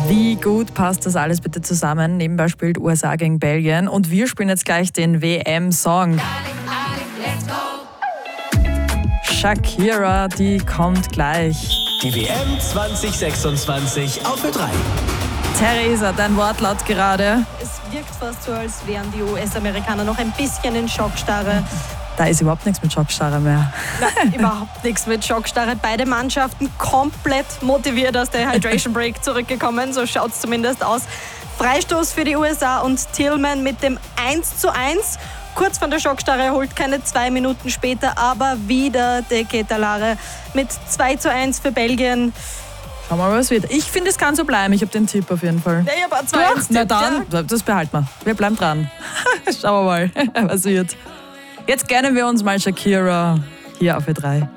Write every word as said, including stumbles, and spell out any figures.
Wie gut passt das alles bitte zusammen? Nebenbei spielt U S A gegen Belgien und wir spielen jetzt gleich den W M-Song. Shakira, die kommt gleich. Die W M zwanzig sechsundzwanzig auf Ö drei. Theresa, dein Wortlaut gerade. Es wirkt fast so, als wären die U S-Amerikaner noch ein bisschen in Schockstarre. Da ist überhaupt nichts mit Schockstarre mehr. Nein, überhaupt nichts mit Schockstarre. Beide Mannschaften komplett motiviert aus der Hydration Break zurückgekommen. So schaut es zumindest aus. Freistoß für die U S A und Tillman mit dem eins zu eins. Kurz von der Schockstarre erholt, keine zwei Minuten später, aber wieder De Ketelare mit zwei zu eins für Belgien. Schauen wir mal, was wird. Ich finde, es kann so bleiben. Ich habe den Tipp auf jeden Fall. Ja, ich habe zwei eins. Na dann, ja. Das behalten wir. Wir bleiben dran. Schauen wir mal, was wird. Jetzt gönnen wir uns mal Shakira hier auf Ö drei.